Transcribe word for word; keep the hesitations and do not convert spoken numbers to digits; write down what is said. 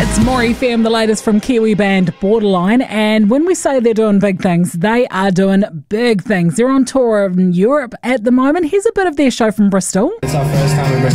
It's More F M, the latest from Kiwi band Borderline. And when we say they're doing big things, they are doing big things. They're on tour in Europe at the moment. Here's a bit of their show from Bristol. It's our first time in Bristol.